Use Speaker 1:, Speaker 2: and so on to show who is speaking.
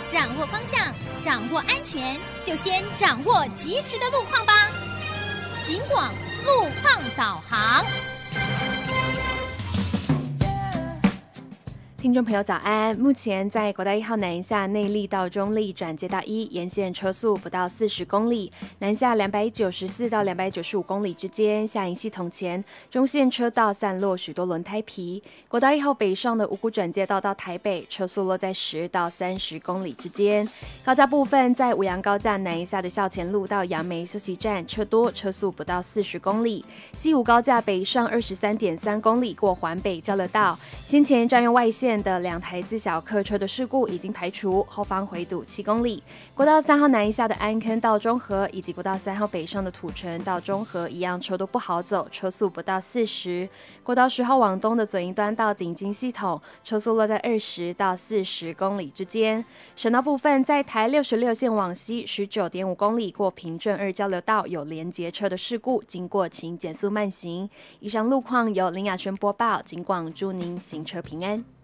Speaker 1: 掌握方向，掌握安全，就先掌握及时的路况吧。警广路况导航。
Speaker 2: 听众朋友早安，目前在国道1号南下内壢到中壢转接道1沿线车速不到40公里，南下294到295公里之间，下营系统前中线车道散落许多轮胎皮。国道1号北上的五股转接道到台北，车速落在10到30公里之间。高架部分在五杨高架南下的校前路到杨梅休息站车多，车速不到40公里。西武高架北上23.3公里过环北交流道，先前占用外线的2台自小客车的事故已经排除，后方回堵7公里。国道3号南下的安坑到中和，以及国道3号北上的土城到中和一样车都不好走，车速不到40。国道10号往东的左营端到顶金系统，车速落在20到40公里之间。省道部分在台66线往西19.5公里过平镇2交流道有连结车的事故，经过请减速慢行。以上路况由林雅轩播报，警广祝您行车平安。